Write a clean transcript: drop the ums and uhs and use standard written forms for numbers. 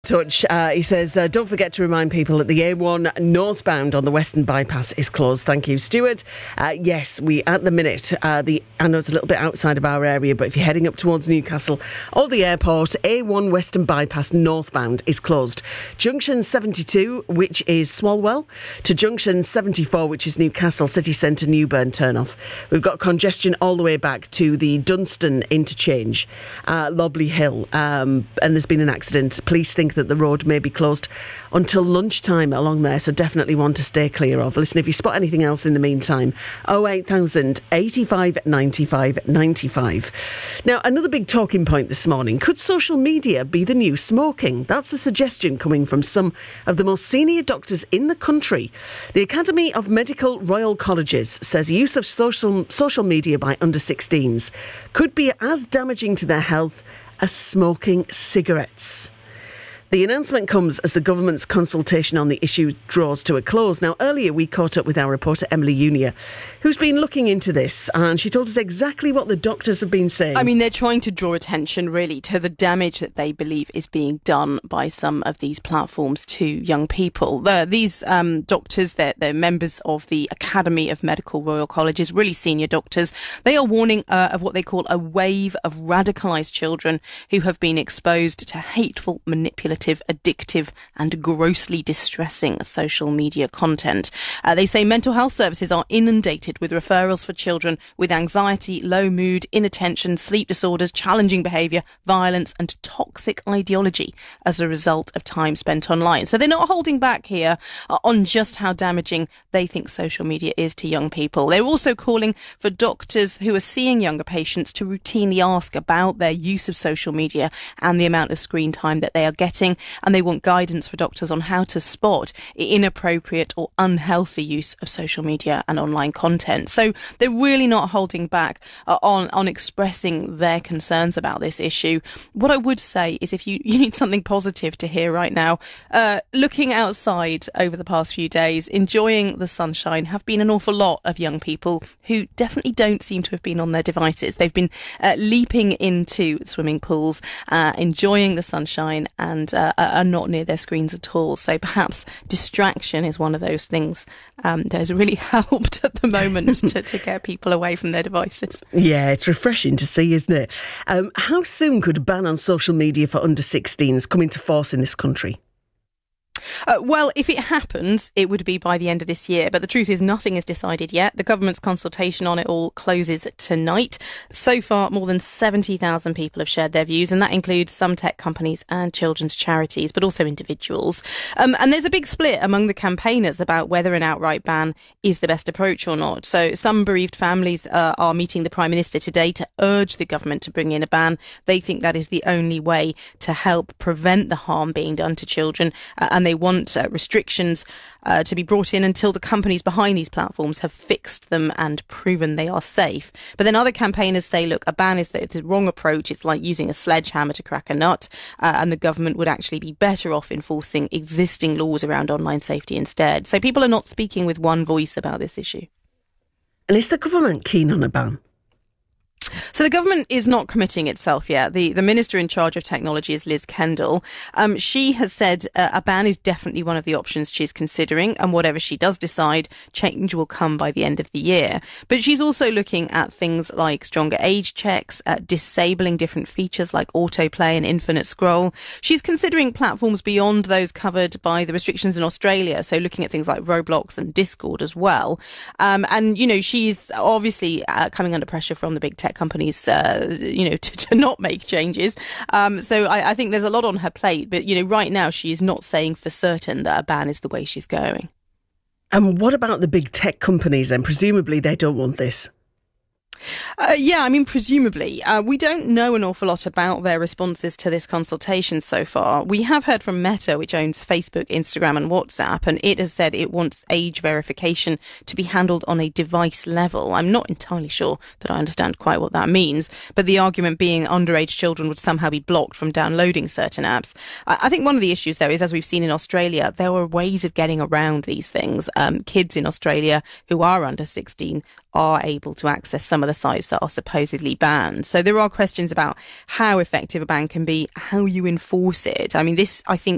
Touch. He says, don't forget to remind people that the A1 northbound on the Western Bypass is closed. Thank you, Stuart. Yes, we at the minute, I know it's a little bit outside of our area, but if you're heading up towards Newcastle or the airport, A1 Western Bypass northbound is closed. Junction 72, which is Swalwell, to Junction 74, which is Newcastle City Centre Newburn turnoff. We've got congestion all the way back to the Dunstan interchange, Lobley Hill, and there's been an accident. Police think that the road may be closed until lunchtime along there, so definitely one to stay clear of. Listen, if you spot anything else in the meantime, 08000 85 95 95. Now, another big talking point this morning: could social media be the new smoking? That's a suggestion coming from some of the most senior doctors in the country. The Academy of Medical Royal Colleges says use of social media by under 16s could be as damaging to their health as smoking cigarettes. The announcement comes as the government's consultation on the issue draws to a close. Now, earlier we caught up with our reporter Emily Unia, who's been looking into this, and she told us exactly what the doctors have been saying. I mean, they're trying to draw attention really to the damage that they believe is being done by some of these platforms to young people. These doctors, they're members of the Academy of Medical Royal Colleges, really senior doctors. They are warning of what they call a wave of radicalised children who have been exposed to hateful, manipulative, addictive and grossly distressing social media content. They say mental health services are inundated with referrals for children with anxiety, low mood, inattention, sleep disorders, challenging behaviour, violence and toxic ideology as a result of time spent online. So they're not holding back here on just how damaging they think social media is to young people. They're also calling for doctors who are seeing younger patients to routinely ask about their use of social media and the amount of screen time that they are getting. And they want guidance for doctors on how to spot inappropriate or unhealthy use of social media and online content. So they're really not holding back on expressing their concerns about this issue. What I would say is, if you need something positive to hear right now, looking outside over the past few days, enjoying the sunshine, have been an awful lot of young people who definitely don't seem to have been on their devices. They've been leaping into swimming pools, enjoying the sunshine, and are not near their screens at all. So perhaps distraction is one of those things that has really helped at the moment to get people away from their devices. Yeah, it's refreshing to see, isn't it? How soon could a ban on social media for under 16s come into force in this country? Well, if it happens, it would be by the end of this year. But the truth is, nothing is decided yet. The government's consultation on it all closes tonight. So far, more than 70,000 people have shared their views, and that includes some tech companies and children's charities, but also individuals. And there's a big split among the campaigners about whether an outright ban is the best approach or not. So some bereaved families are meeting the Prime Minister today to urge the government to bring in a ban. They think that is the only way to help prevent the harm being done to children, and they want restrictions to be brought in until the companies behind these platforms have fixed them and proven they are safe. But then other campaigners say, look, a ban is the wrong approach. It's like using a sledgehammer to crack a nut, and the government would actually be better off enforcing existing laws around online safety instead. So people are not speaking with one voice about this issue. And is the government keen on a ban? So the government is not committing itself yet. The minister in charge of technology is Liz Kendall. She has said a ban is definitely one of the options she's considering, and whatever she does decide, change will come by the end of the year. But she's also looking at things like stronger age checks, disabling different features like autoplay and infinite scroll. She's considering platforms beyond those covered by the restrictions in Australia, so looking at things like Roblox and Discord as well. And, you know, she's obviously coming under pressure from the big tech companies, to not make changes. So I think there's a lot on her plate. But, you know, right now she is not saying for certain that a ban is the way she's going. And what about the big tech companies then? Presumably they don't want this. Presumably. We don't know an awful lot about their responses to this consultation so far. We have heard from Meta, which owns Facebook, Instagram and WhatsApp, and it has said it wants age verification to be handled on a device level. I'm not entirely sure that I understand quite what that means, but the argument being underage children would somehow be blocked from downloading certain apps. I think one of the issues, though, is, as we've seen in Australia, there are ways of getting around these things. Kids in Australia who are under 16 are able to access some of the sites that are supposedly banned. So there are questions about how effective a ban can be, how you enforce it. I mean, this, I think,